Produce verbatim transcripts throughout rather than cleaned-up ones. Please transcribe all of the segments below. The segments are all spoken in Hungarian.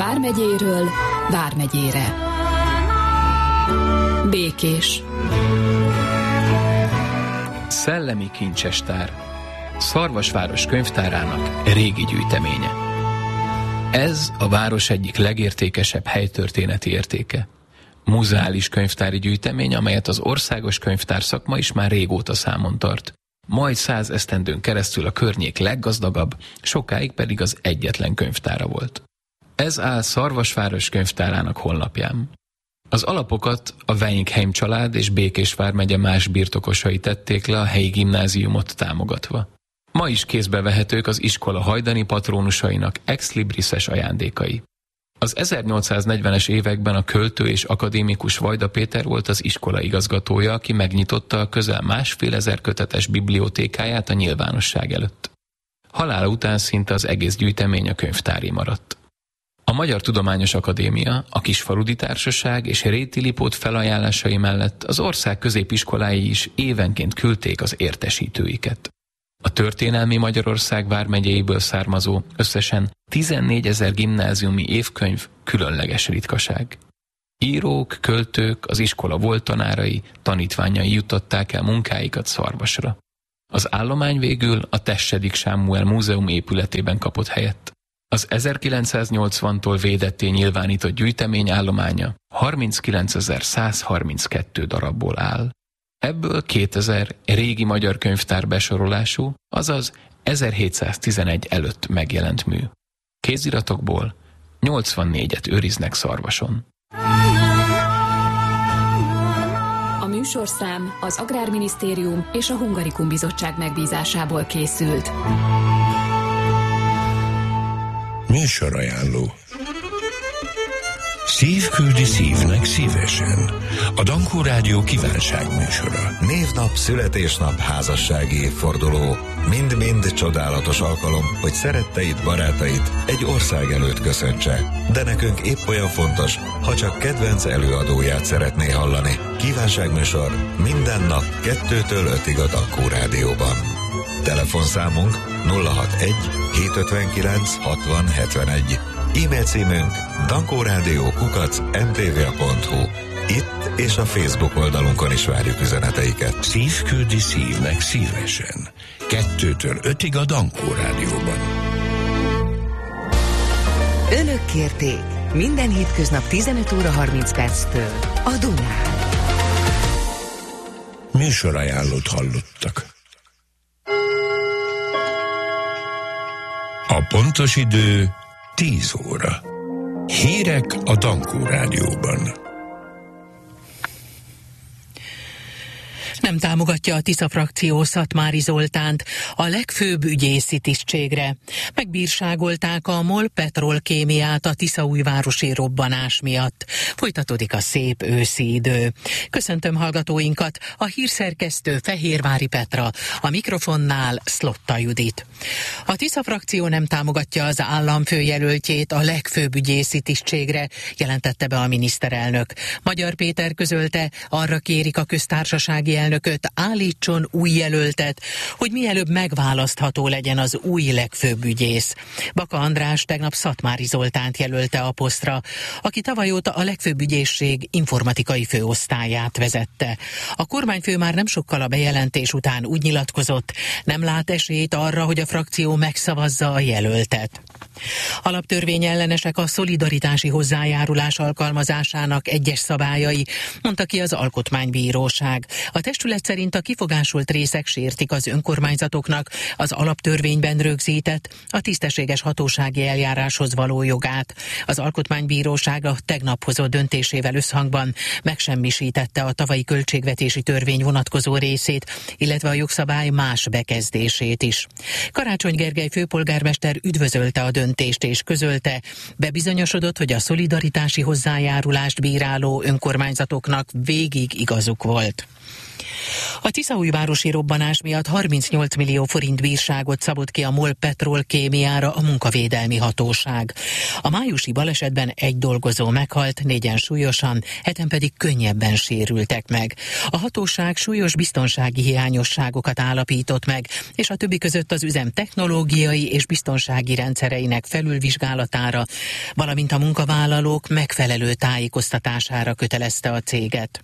Vármegyéről Vármegyére. Békés. Szellemi kincsestár. Szarvasváros könyvtárának régi gyűjteménye. Ez a város egyik legértékesebb helytörténeti értéke. Muzeális könyvtári gyűjtemény, amelyet az országos könyvtár szakma is már régóta számon tart. Majd száz esztendőn keresztül a környék leggazdagabb, sokáig pedig az egyetlen könyvtára volt. Ez áll Szarvasváros könyvtárának honlapján. Az alapokat a Weinkheim család és Békés vármegye más birtokosai tették le a helyi gimnáziumot támogatva. Ma is kézbe vehetők az iskola hajdani patrónusainak ex librises ajándékai. Az ezernyolcszáznegyvenes években a költő és akadémikus Vajda Péter volt az iskola igazgatója, aki megnyitotta a közel másfél ezer kötetes bibliotékáját a nyilvánosság előtt. Halála után szinte az egész gyűjtemény a könyvtári maradt. A Magyar Tudományos Akadémia, a Kisfaludy Társaság és Réti Lipót felajánlásai mellett az ország középiskolái is évenként küldték az értesítőiket. A történelmi Magyarország vármegyéiből származó összesen tizennégyezer gimnáziumi évkönyv különleges ritkaság. Írók, költők, az iskola volt tanárai, tanítványai juttatták el munkáikat Szarvasra. Az állomány végül a Tessedik Sámuel Múzeum épületében kapott helyet. Az ezerkilencszáznyolcvantól védetté nyilvánított gyűjtemény állománya harminckilencezer-száz harminckettő darabból áll. Ebből kétezer régi magyar könyvtár besorolású, azaz ezerhétszáztizenegy előtt megjelent mű. Kéziratokból nyolcvannégyet őriznek Szarvason. A műsorszám az Agrárminisztérium és a Hungarikum Bizottság megbízásából készült. Műsorajánló. Szív küldi szívnek szívesen. A Dankó Rádió kívánság műsora. Névnap, születésnap, házassági évforduló. Mind-mind csodálatos alkalom, hogy szeretteid, barátaid egy ország előtt köszöntse. De nekünk épp olyan fontos, ha csak kedvenc előadóját szeretné hallani. Kívánságműsor minden nap kettőtől ötig a Dankó Rádióban. Telefonszámunk nulla hatvanegy hétszázötvenkilenc hatvan hetvenegy. E-mail címünk dankórádió kukac em té vé pont hu. Itt és a Facebook oldalunkon is várjuk üzeneteiket. Szív küldi szívnek szívesen. Kettőtől ötig a Dankó Rádióban. Önök kérték minden hétköznap tizenöt óra harminc perctől a Dunán. Műsorajánlót hallottak. A pontos idő tíz óra. Hírek a Dankó Rádióban. Nem támogatja a Tisza frakció Szatmári Zoltánt a legfőbb ügyészi tisztségre. Megbírságolták a MOL petrolkémiát a tiszaújvárosi robbanás miatt. Folytatódik a szép őszi idő. Köszöntöm hallgatóinkat, a hírszerkesztő Fehérvári Petra, a mikrofonnál Szlotta Judit. A Tisza frakció nem támogatja az államfőjelöltjét a legfőbb ügyészi tisztségre, jelentette be a miniszterelnök. Magyar Péter közölte, arra kérik a köztársasági elnököt, állítson új jelöltet, hogy mielőbb megválasztható legyen az új legfőbb ügyész. Baka András tegnap Szatmári Zoltánt jelölte a posztra, aki tavaly óta a legfőbb ügyészség informatikai főosztályát vezette. A kormányfő már nem sokkal a bejelentés után úgy nyilatkozott, nem lát esélyt arra, hogy a frakció megszavazza a jelöltet. Alaptörvény ellenesek a szolidaritási hozzájárulás alkalmazásának egyes szabályai, mondta ki az Alkotmánybíróság. A testület szerint a kifogásolt részek sértik az önkormányzatoknak az alaptörvényben rögzített, a tisztességes hatósági eljáráshoz való jogát. Az Alkotmánybíróság a tegnap hozott döntésével összhangban megsemmisítette a tavalyi költségvetési törvény vonatkozó részét, illetve a jogszabály más bekezdését is. Karácsony Gergely főpolgármester üdvözölte a döntést és közölte, bebizonyosodott, hogy a szolidaritási hozzájárulást bíráló önkormányzatoknak végig igazuk volt. A tiszaújvárosi robbanás miatt harmincnyolc millió forint bírságot szabott ki a MOL Petrolkémiára a munkavédelmi hatóság. A májusi balesetben egy dolgozó meghalt, négyen súlyosan, heten pedig könnyebben sérültek meg. A hatóság súlyos biztonsági hiányosságokat állapított meg, és a többi között az üzem technológiai és biztonsági rendszereinek felülvizsgálatára, valamint a munkavállalók megfelelő tájékoztatására kötelezte a céget.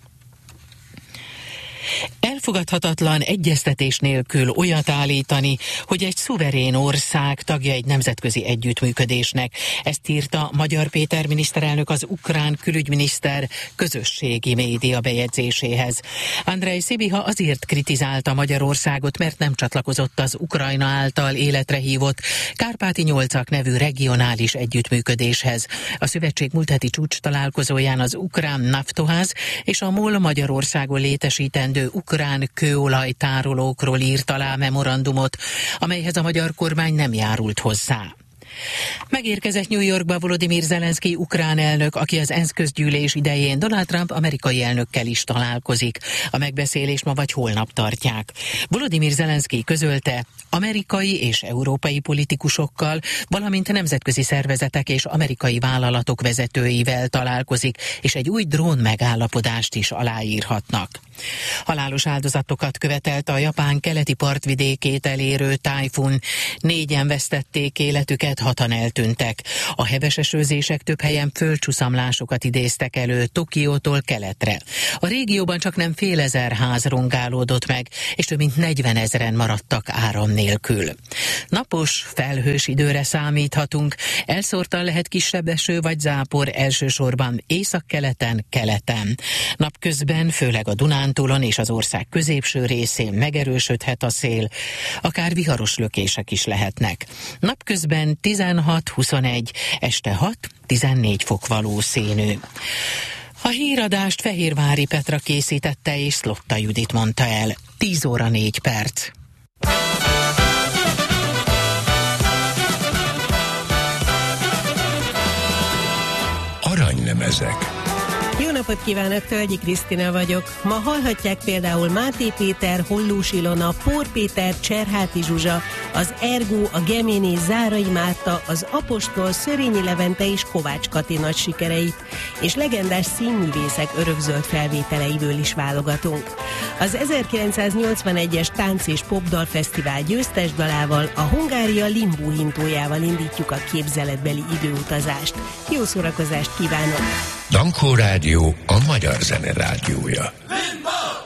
Elfogadhatatlan egyeztetés nélkül olyat állítani, hogy egy szuverén ország tagja egy nemzetközi együttműködésnek. Ezt írta Magyar Péter miniszterelnök az ukrán külügyminiszter közösségi média bejegyzéséhez. Andrej Sibiha azért kritizálta Magyarországot, mert nem csatlakozott az Ukrajna által életre hívott Kárpáti Nyolcak nevű regionális együttműködéshez. A szövetség múlt heti csúcs találkozóján az ukrán Naftoház és a MOL Magyarországon létesítendő ukrán kőolajtárolókról írt alá memorandumot, amelyhez a magyar kormány nem járult hozzá. Megérkezett New Yorkba Volodymyr Zelenszky ukrán elnök, aki az ENSZ közgyűlés idején Donald Trump amerikai elnökkel is találkozik. A megbeszélés ma vagy holnap tartják. Volodymyr Zelenszky közölte, amerikai és európai politikusokkal, valamint nemzetközi szervezetek és amerikai vállalatok vezetőivel találkozik, és egy új drón megállapodást is aláírhatnak. Halálos áldozatokat követelt a Japán keleti partvidékét elérő tájfun. Négyen vesztették életüket, hatan eltűntek. A heves esőzések több helyen földcsuszamlásokat idéztek elő Tokiótól keletre. A régióban csak nem fél ezer ház rongálódott meg, és több mint negyvenezren maradtak áram nélkül. Napos, felhős időre számíthatunk. Elszórtan lehet kisebb eső vagy zápor, elsősorban északkeleten, keleten. Napközben, főleg a Dunántúlon és az ország középső részén megerősödhet a szél, akár viharos lökések is lehetnek. Napközben tizenhat-huszonegy, este hat-tizennégy fok valószínű. A híradást Fehérvári Petra készítette és Szlotta Judit mondta el. tíz óra négy perc. Aranylemezek. Jó napot kívánok, Tölgyi Krisztina vagyok. Ma hallhatják például Máté Péter, Hollós Ilona, Pór Péter, Cserháti Zsuzsa, az Ergó, a Gemini, Zárai Márta, az Apostol, Szörényi Levente és Kovács Kati nagy sikereit, és legendás színművészek örökzöld felvételeiből is válogatunk. Az ezerkilencszáznyolcvanegyes Tánc és Popdal Fesztivál győztes dalával, a Hungária Limbo hintójával indítjuk a képzeletbeli időutazást. Jó szórakozást kívánok! Dankó Rádió, a magyar zene rádiója. Limbo!